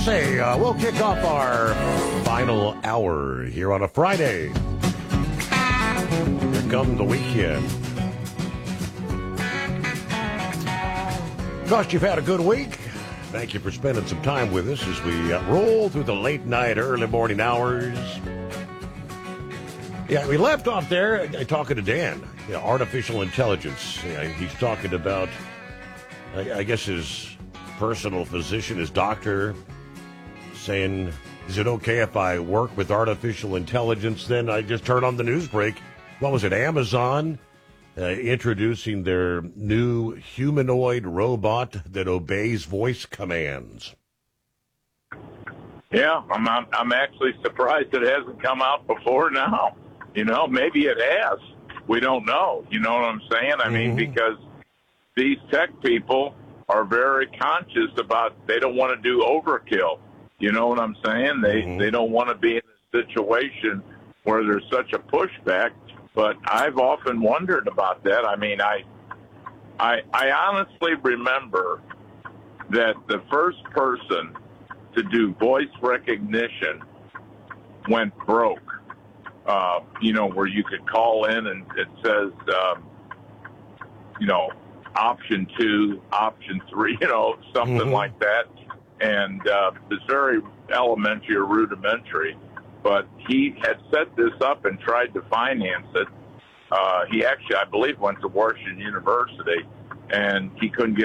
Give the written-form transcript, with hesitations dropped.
Say, we'll kick off our final hour here on a Friday. Here comes the weekend. Trust you've had a good week. Thank you for spending some time with us as we roll through the late night, early morning hours. Yeah, we left off there talking to Dan. Artificial intelligence. He's talking about, I guess, his personal physician, his doctor, saying, is it okay if I work with artificial intelligence? Then I just turned on the news break. What was it? Amazon introducing their new humanoid robot that obeys voice commands. Yeah, I'm actually surprised it hasn't come out before now. Maybe it has. We don't know. You know what I'm saying? I mean, because these tech people are very conscious about, they don't want to do overkill. You know what I'm saying? They don't want to be in a situation where there's such a pushback. But I've often wondered about that. I mean, I honestly remember that the first person to do voice recognition went broke. Where you could call in and it says, option 2, option 3, something like that. And it's very elementary or rudimentary. But he had set this up and tried to finance it. He actually, I believe, went to Washington University, and he couldn't get